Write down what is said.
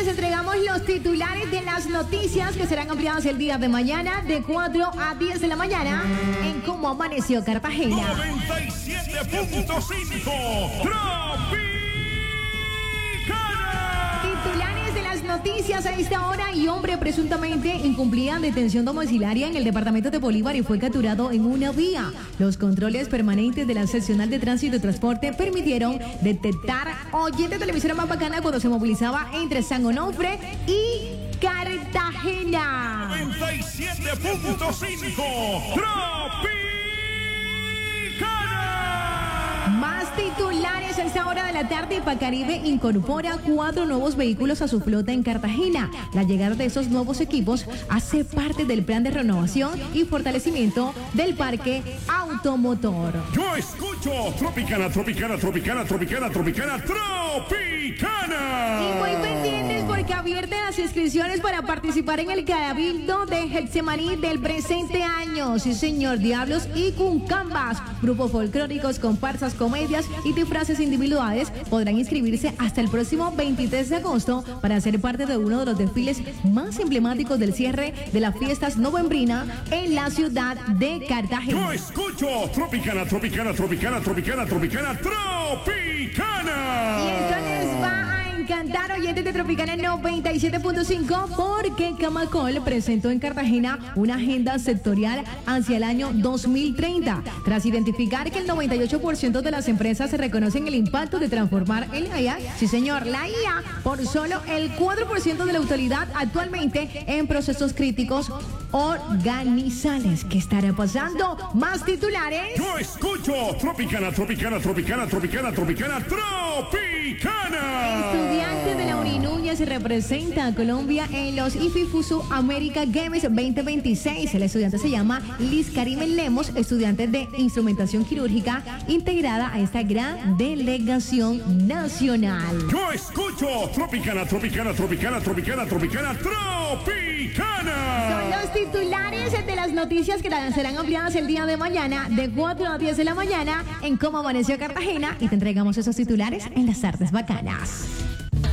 entregamos los titulares de las noticias que serán ampliadas el día de mañana de 4 a 10 de la mañana en Cómo Amaneció Cartagena. 97.5 Tropicana. Titulares de las noticias a esta hora. Y hombre presuntamente incumplía detención domiciliaria en el departamento de Bolívar y fue capturado en una vía. Los controles permanentes de la seccional de tránsito y transporte permitieron detectar oyente de televisión más bacana cuando se movilizaba entre San Onofre y Cartagena. 97.5 Tropicana. Más titulares a esta hora de la tarde. Ipacaribe incorpora 4 nuevos vehículos a su flota en Cartagena. La llegada de esos nuevos equipos hace parte del plan de renovación y fortalecimiento del parque automotor. Yo escucho Tropicana, Tropicana, Tropicana, Tropicana, Tropicana, Tropicana. Y muy pendientes porque abiertas las inscripciones para participar en el Cabildo de Getsemaní del presente año. Sí, señor. Diablos y Cuncambas, grupos folclóricos, comparsas, comedias y disfraces individuales podrán inscribirse hasta el próximo 23 de agosto para ser parte de uno de los desfiles más emblemáticos del cierre de las fiestas novembrinas en la ciudad de Cartagena. Yo escucho Tropicana, Tropicana, Tropicana, Tropicana, Tropicana, Tropicana. Y esto les va a encantar, oyentes de Tropicana 97.5, porque Camacol presentó en Cartagena una agenda sectorial hacia el año 2030. Tras identificar que el 98% de las empresas se reconocen el impacto de transformar en la IA, sí señor, la IA, por solo el 4% de la utilidad actualmente en procesos críticos organizales. ¿Qué estará pasando? Más titulares. Yo escucho Tropicana, Tropicana, Tropicana, Tropicana, Tropicana, Tropicana. Estudiante de la Uninúñez representa a Colombia en los IFIFUSU America Games 2026. El estudiante se llama Liz Karim Lemos, estudiante de instrumentación quirúrgica integrada a esta gran delegación nacional. Yo escucho Tropicana, Tropicana, Tropicana, Tropicana, Tropicana, Tropicana. Son los titulares de las noticias que serán ampliadas el día de mañana de 4 a 10 de la mañana en Cómo Amaneció Cartagena, y te entregamos esos titulares en las tardes bacanas.